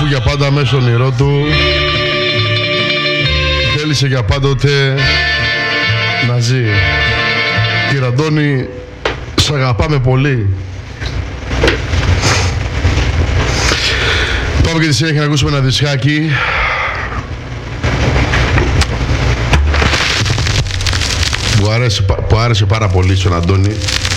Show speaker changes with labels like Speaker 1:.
Speaker 1: του για πάντα μέσα στο όνειρό του. Θέλησε για πάντοτε να ζει. Κύριε Αντώνη, σ' αγαπάμε πολύ. Πάμε και τη συνέχεια να ακούσουμε ένα δισκάκι. Που άρεσε πάρα πολύ στον Αντώνη.